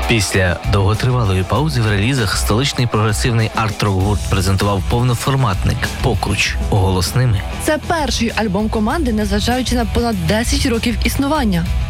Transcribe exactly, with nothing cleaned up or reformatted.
Після довготривалої паузи в релізах столичний прогресивний арт-рок-гурт презентував повноформатник «Покруч» голосними. Це перший альбом команди, незважаючи на понад десять років існування.